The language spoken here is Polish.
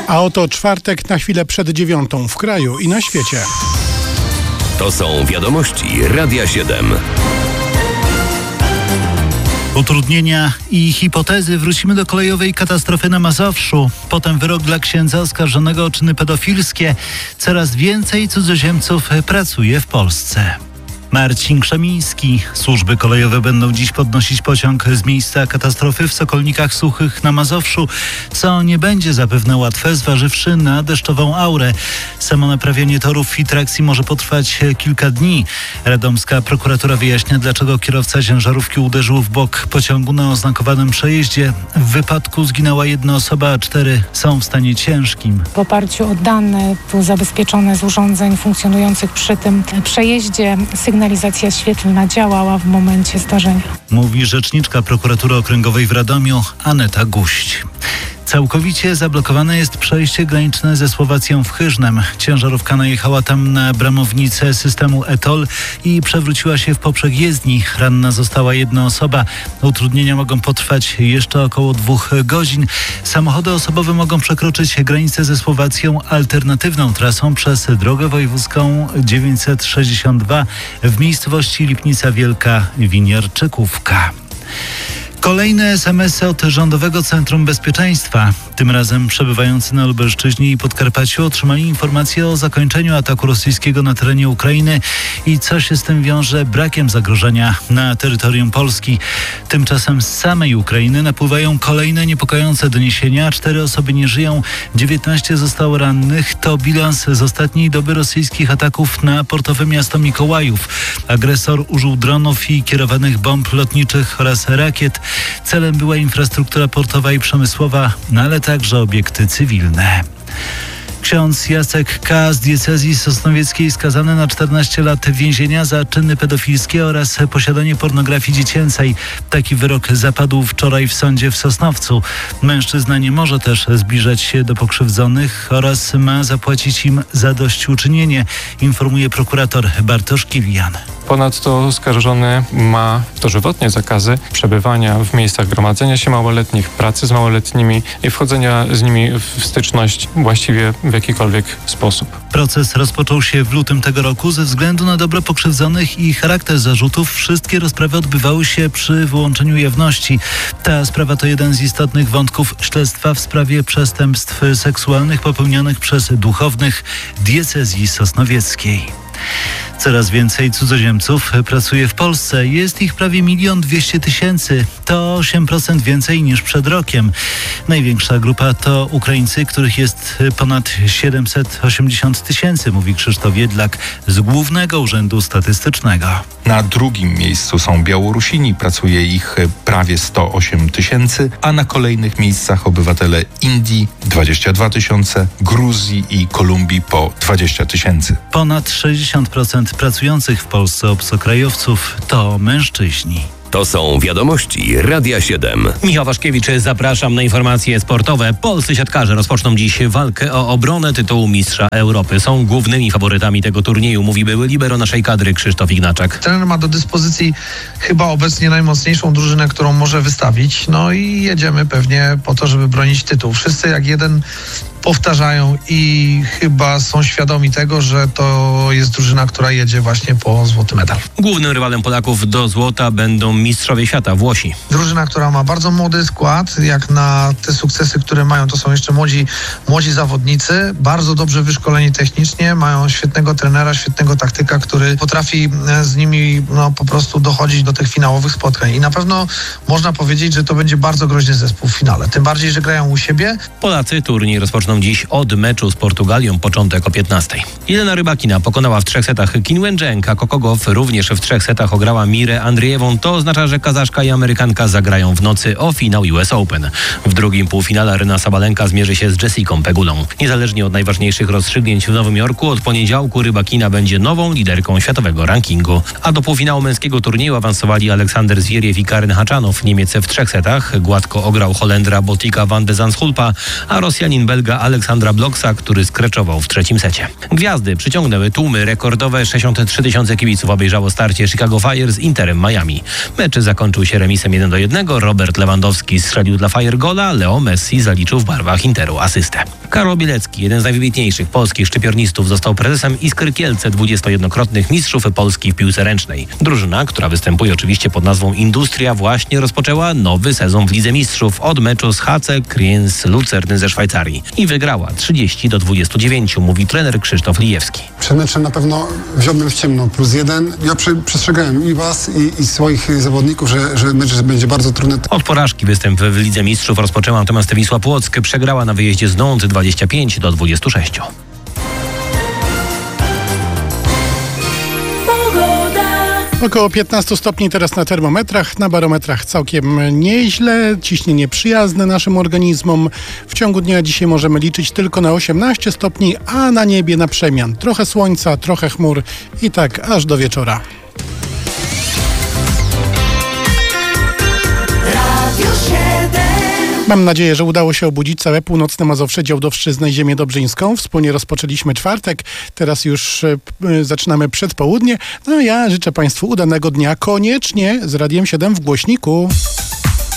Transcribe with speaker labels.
Speaker 1: A oto czwartek na chwilę przed 9:00 w kraju i na świecie.
Speaker 2: To są wiadomości Radia 7.
Speaker 3: Utrudnienia i hipotezy. Wrócimy do kolejowej katastrofy na Mazowszu. Potem wyrok dla księdza oskarżonego o czyny pedofilskie. Coraz więcej cudzoziemców pracuje w Polsce. Marcin Krzemiński. Służby kolejowe będą dziś podnosić pociąg z miejsca katastrofy w Sokolnikach Suchych na Mazowszu, co nie będzie zapewne łatwe, zważywszy na deszczową aurę. Samo naprawienie torów i trakcji może potrwać kilka dni. Radomska prokuratura wyjaśnia, dlaczego kierowca ciężarówki uderzył w bok pociągu na oznakowanym przejeździe. W wypadku zginęła jedna osoba, a 4 są w stanie ciężkim.
Speaker 4: W oparciu o dane zabezpieczone z urządzeń funkcjonujących przy tym przejeździe sygnalizacja świetlna działała w momencie zdarzenia.
Speaker 3: Mówi rzeczniczka prokuratury okręgowej w Radomiu Aneta Guść. Całkowicie zablokowane jest przejście graniczne ze Słowacją w Hyżnem. Ciężarówka najechała tam na bramownicę systemu e-TOLL i przewróciła się w poprzek jezdni. Ranna została jedna osoba. Utrudnienia mogą potrwać jeszcze około 2 godzin. Samochody osobowe mogą przekroczyć granicę ze Słowacją alternatywną trasą przez drogę wojewódzką 962 w miejscowości Lipnica Wielka Winiarczykówka. Kolejne SMS-y od Rządowego Centrum Bezpieczeństwa. Tym razem przebywający na Lubelszczyźnie i Podkarpaciu otrzymali informację o zakończeniu ataku rosyjskiego na terenie Ukrainy i co się z tym wiąże brakiem zagrożenia na terytorium Polski. Tymczasem z samej Ukrainy napływają kolejne niepokojące doniesienia. 4 osoby nie żyją, 19 zostało rannych. To bilans z ostatniej doby rosyjskich ataków na portowe miasto Mikołajów. Agresor użył dronów i kierowanych bomb lotniczych oraz rakiet. Celem była infrastruktura portowa i przemysłowa, ale także obiekty cywilne. Ksiądz Jacek K. z diecezji sosnowieckiej skazany na 14 lat więzienia za czyny pedofilskie oraz posiadanie pornografii dziecięcej. Taki wyrok zapadł wczoraj w sądzie w Sosnowcu. Mężczyzna nie może też zbliżać się do pokrzywdzonych oraz ma zapłacić im zadośćuczynienie, informuje prokurator Bartosz Kilian.
Speaker 5: Ponadto oskarżony ma dożywotnie zakazy przebywania w miejscach gromadzenia się małoletnich, pracy z małoletnimi i wchodzenia z nimi w styczność właściwie w jakikolwiek sposób.
Speaker 3: Proces rozpoczął się w lutym tego roku. Ze względu na dobro pokrzywdzonych i charakter zarzutów wszystkie rozprawy odbywały się przy wyłączeniu jawności. Ta sprawa to jeden z istotnych wątków śledztwa w sprawie przestępstw seksualnych popełnionych przez duchownych diecezji sosnowieckiej. Coraz więcej cudzoziemców pracuje w Polsce. Jest ich prawie 1 200 000. To 8% więcej niż przed rokiem. Największa grupa to Ukraińcy, których jest ponad 780 000, mówi Krzysztof Jedlak z Głównego Urzędu Statystycznego.
Speaker 6: Na drugim miejscu są Białorusini, pracuje ich prawie 108 000, a na kolejnych miejscach obywatele Indii 22 000, Gruzji i Kolumbii po 20 000.
Speaker 3: Ponad 60% pracujących w Polsce obcokrajowców to mężczyźni.
Speaker 2: To są wiadomości Radia 7.
Speaker 7: Michał Waszkiewicz, zapraszam na informacje sportowe. Polscy siatkarze rozpoczną dziś walkę o obronę tytułu Mistrza Europy. Są głównymi faworytami tego turnieju, mówi były libero naszej kadry Krzysztof Ignaczak.
Speaker 8: Trener ma do dyspozycji chyba obecnie najmocniejszą drużynę, którą może wystawić. No i jedziemy pewnie po to, żeby bronić tytuł. Wszyscy jak jeden powtarzają i chyba są świadomi tego, że to jest drużyna, która jedzie właśnie po złoty medal.
Speaker 7: Głównym rywalem Polaków do złota będą mistrzowie świata, Włosi.
Speaker 8: Drużyna, która ma bardzo młody skład, jak na te sukcesy, które mają, to są jeszcze młodzi zawodnicy, bardzo dobrze wyszkoleni technicznie, mają świetnego trenera, świetnego taktyka, który potrafi z nimi po prostu dochodzić do tych finałowych spotkań. I na pewno można powiedzieć, że to będzie bardzo groźny zespół w finale. Tym bardziej, że grają u siebie.
Speaker 7: Polacy turniej rozpoczną dziś od meczu z Portugalią, początek o 15:00. Jelena Rybakina pokonała w 3 setach Qin Wencheng, a Kokogow również w 3 setach ograła Mirę Andrzejewą. To oznacza, że Kazaszka i Amerykanka zagrają w nocy o finał US Open. W drugim półfinale Aryna Sabalenka zmierzy się z Jessiką Pegulą. Niezależnie od najważniejszych rozstrzygnięć w Nowym Jorku, od poniedziałku Rybakina będzie nową liderką światowego rankingu. A do półfinału męskiego turnieju awansowali Aleksander Zwieriew i Karen Haczanow. Niemiec w 3 setach gładko ograł Holendra Botika van de Zandschulpa, a Rosjanin Belga Aleksandra Bloksa, który skreczował w 3. secie. Gwiazdy przyciągnęły tłumy. Rekordowe 63 000 kibiców obejrzało starcie Chicago Fire z Interem Miami. Mecz zakończył się remisem 1-1. Robert Lewandowski strzelił dla Fire gola, Leo Messi zaliczył w barwach Interu asystę. Karol Bielecki, jeden z najwybitniejszych polskich szczypiornistów, został prezesem Iskry Kielce, 21-krotnych mistrzów Polski w piłce ręcznej. Drużyna, która występuje oczywiście pod nazwą Industria, właśnie rozpoczęła nowy sezon w Lidze Mistrzów od meczu z HC Kriens Lucerny ze Szwajcarii i wygrała 30-29, mówi trener Krzysztof Lijewski.
Speaker 9: Przed meczem na pewno wziąłbym w ciemno +1. Ja przestrzegałem i was, i swoich zawodników, że mecz będzie bardzo trudny.
Speaker 7: Od porażki występ w Lidze Mistrzów rozpoczęła natomiast Wisła Płock. Przegrała na wyjeździe z Nantes 25-26.
Speaker 1: Około 15 stopni teraz na termometrach, na barometrach całkiem nieźle, ciśnienie przyjazne naszym organizmom. W ciągu dnia dzisiaj możemy liczyć tylko na 18 stopni, a na niebie na przemian. Trochę słońca, trochę chmur i tak aż do wieczora. Mam nadzieję, że udało się obudzić całe północne Mazowsze, Działdowszczyznę i Ziemię Dobrzyńską. Wspólnie rozpoczęliśmy czwartek, teraz już zaczynamy przedpołudnie. No ja życzę Państwu udanego dnia, koniecznie z Radiem 7 w głośniku.